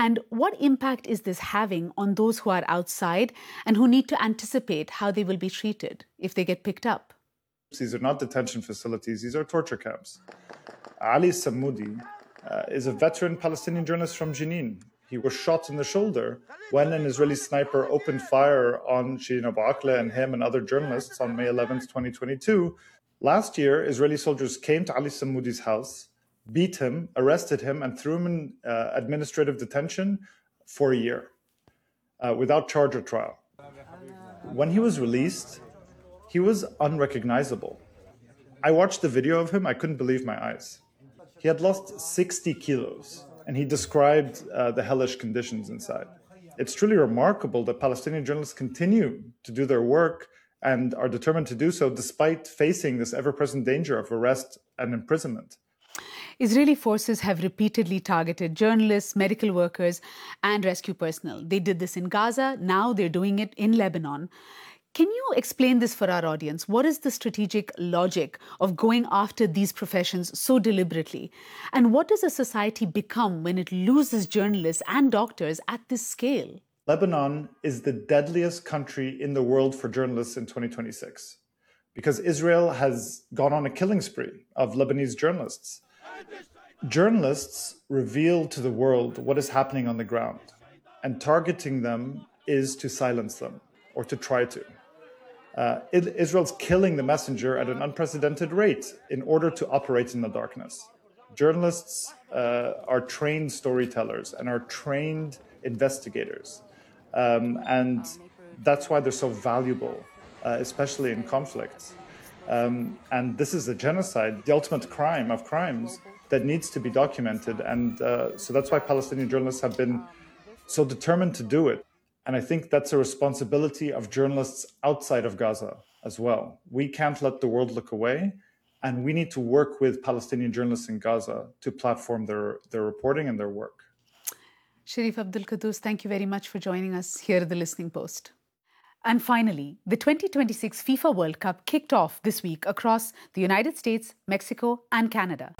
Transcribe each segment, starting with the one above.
And what impact is this having on those who are outside and who need to anticipate how they will be treated if they get picked up? These are not detention facilities, these are torture camps. Ali Sammoudi is a veteran Palestinian journalist from Jenin. He was shot in the shoulder when an Israeli sniper opened fire on Shirin Abu Akleh and him and other journalists on May 11th, 2022. Last year, Israeli soldiers came to Ali Sammoudi's house, beat him, arrested him, and threw him in administrative detention for a year without charge or trial. When he was released, he was unrecognizable. I watched the video of him, I couldn't believe my eyes. He had lost 60 kilos, and he described the hellish conditions inside. It's truly remarkable that Palestinian journalists continue to do their work and are determined to do so despite facing this ever-present danger of arrest and imprisonment. Israeli forces have repeatedly targeted journalists, medical workers, and rescue personnel. They did this in Gaza, now they're doing it in Lebanon. Can you explain this for our audience? What is the strategic logic of going after these professions so deliberately? And what does a society become when it loses journalists and doctors at this scale? Lebanon is the deadliest country in the world for journalists in 2026 because Israel has gone on a killing spree of Lebanese journalists. Journalists reveal to the world what is happening on the ground, and targeting them is to silence them or to try to. Israel's killing the messenger at an unprecedented rate in order to operate in the darkness. Journalists are trained storytellers and are trained investigators. And that's why they're so valuable, especially in conflicts. And this is a genocide, the ultimate crime of crimes that needs to be documented. And so that's why Palestinian journalists have been so determined to do it. And I think that's a responsibility of journalists outside of Gaza as well. We can't let the world look away, and we need to work with Palestinian journalists in Gaza to platform their reporting and their work. Sherif Abdul-Quddus, thank you very much for joining us here at The Listening Post. And finally, the 2026 FIFA World Cup kicked off this week across the United States, Mexico, and Canada.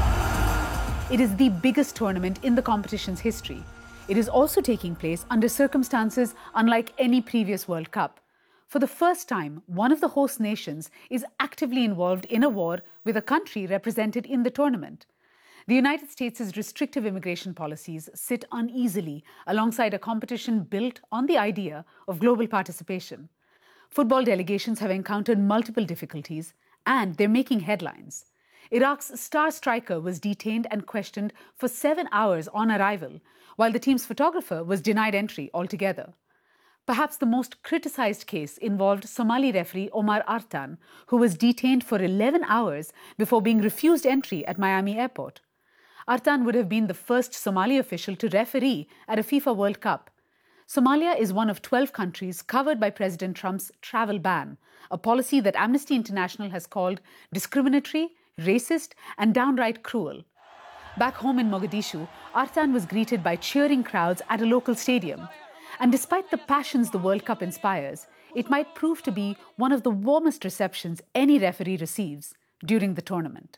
It is the biggest tournament in the competition's history. It is also taking place under circumstances unlike any previous World Cup. For the first time, one of the host nations is actively involved in a war with a country represented in the tournament. The United States' restrictive immigration policies sit uneasily alongside a competition built on the idea of global participation. Football delegations have encountered multiple difficulties, and they're making headlines. Iraq's star striker was detained and questioned for 7 hours on arrival, while the team's photographer was denied entry altogether. Perhaps the most criticized case involved Somali referee Omar Artan, who was detained for 11 hours before being refused entry at Miami Airport. Artan would have been the first Somali official to referee at a FIFA World Cup. Somalia is one of 12 countries covered by President Trump's travel ban, a policy that Amnesty International has called discriminatory, racist, and downright cruel. Back home in Mogadishu, Artan was greeted by cheering crowds at a local stadium. And despite the passions the World Cup inspires, it might prove to be one of the warmest receptions any referee receives during the tournament.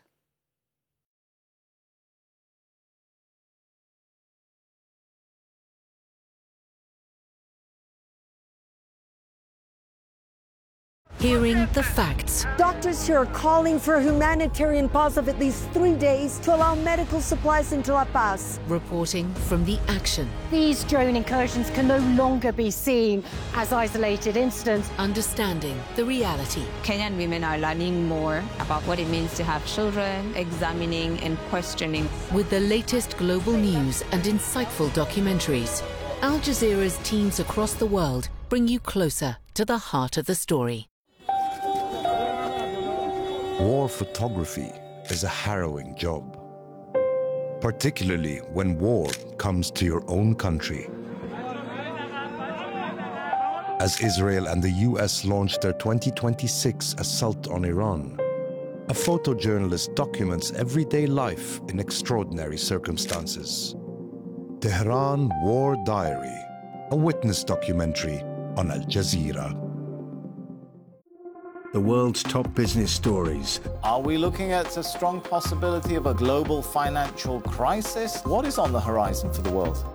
Hearing the facts. Doctors here are calling for a humanitarian pause of at least 3 days to allow medical supplies into La Paz. Reporting from the action. These drone incursions can no longer be seen as isolated incidents. Understanding the reality. Kenyan women are learning more about what it means to have children, examining and questioning. With the latest global news and insightful documentaries, Al Jazeera's teams across the world bring you closer to the heart of the story. War photography is a harrowing job, particularly when war comes to your own country. As Israel and the US launched their 2026 assault on Iran, a photojournalist documents everyday life in extraordinary circumstances. Tehran War Diary, a witness documentary on Al Jazeera. The world's top business stories. Are we looking at a strong possibility of a global financial crisis? What is on the horizon for the world?